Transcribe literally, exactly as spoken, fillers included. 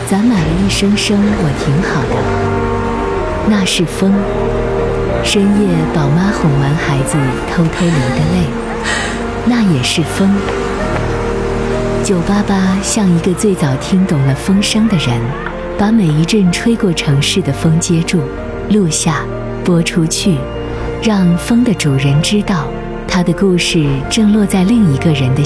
攒满了一声声我挺好的。那是风，深夜宝妈哄完孩子偷偷流的泪，那也是风。九八八像一个最早听懂了风声的人，把每一阵吹过城市的风接住、录下、播出去，让风的主人知道，他的故事正落在另一个人的